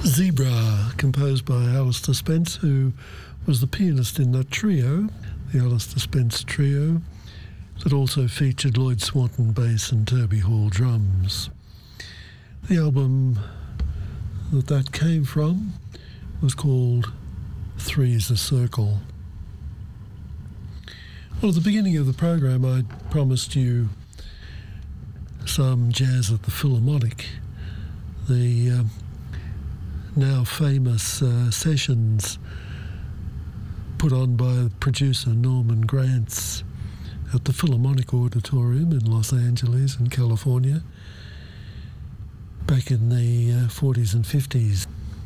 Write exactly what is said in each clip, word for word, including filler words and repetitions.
Zebra, composed by Alistair Spence, who was the pianist in that trio, the Alistair Spence trio, that also featured Lloyd Swanton bass and Toby Hall drums. The album that that came from was called Three's a Circle. Well, at the beginning of the program, I promised you some jazz at the Philharmonic, the uh, now famous uh, sessions put on by producer Norman Granz at the Philharmonic Auditorium in Los Angeles in California back in the uh, forties and fifties.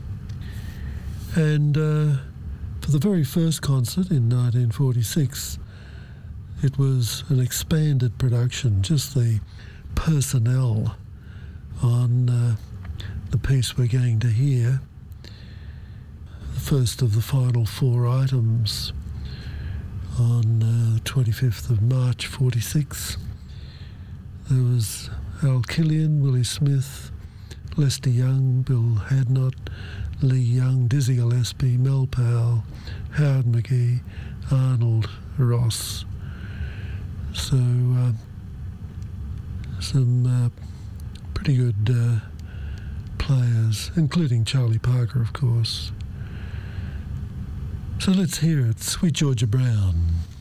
And uh, for the very first concert in nineteen forty-six, it was an expanded production, just the personnel on uh, the piece we're going to hear. The first of the final four items on uh, the twenty-fifth of March forty-six. There was Al Killian, Willie Smith, Lester Young, Bill Hadnot, Lee Young, Dizzy Gillespie, Mel Powell, Howard McGee, Arnold Ross. So uh, some uh, pretty good uh, players, including Charlie Parker, of course. So let's hear it, Sweet Georgia Brown.